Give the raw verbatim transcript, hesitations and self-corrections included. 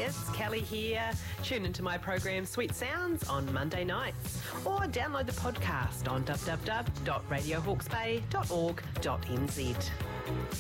Yes, Kelly here. Tune into my program Sweet Sounds on Monday nights or download the podcast on w w w dot radio hawke's bay dot org dot n z.